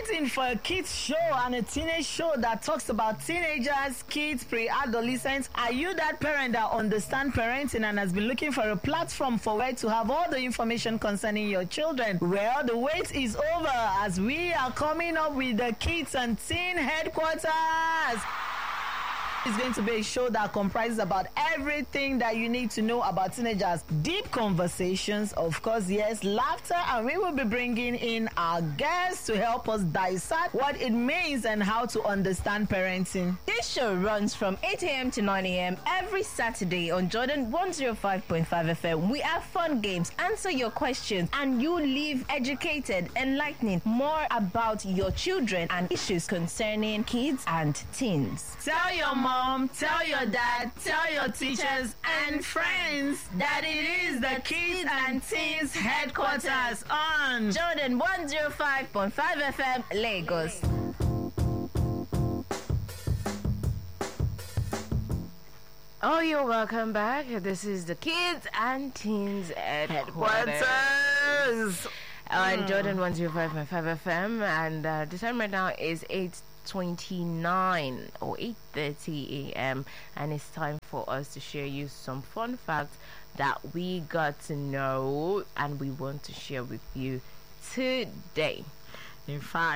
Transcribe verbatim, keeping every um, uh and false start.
Waiting for a kids show and a teenage show that talks about teenagers, kids, pre-adolescents? Are you that parent that understands parenting and has been looking for a platform for where to have all the information concerning your children? Well, the wait is over as we are coming up with the Kids and Teen Headquarters. It's going to be a show that comprises about everything that you need to know about teenagers. Deep conversations, of course, yes, laughter, and we will be bringing in our guests to help us dissect what it means and how to understand parenting. This show runs from eight a.m. to nine a.m. every Saturday on Jordan one oh five point five F M. We have fun games, answer your questions, and you leave educated, enlightening more about your children and issues concerning kids and teens. Tell your mom. Mom, tell your dad, tell your teachers and friends that it is the Kids and Teens Headquarters on Jordan one oh five point five F M, Lagos. Oh, you're welcome back. This is the Kids and Teens Headquarters on mm. Jordan one oh five point five F M, and uh, the time right now is eight twenty-nine or eight thirty a.m. and it's time for us to share you some fun facts that we got to know and we want to share with you today. In fact,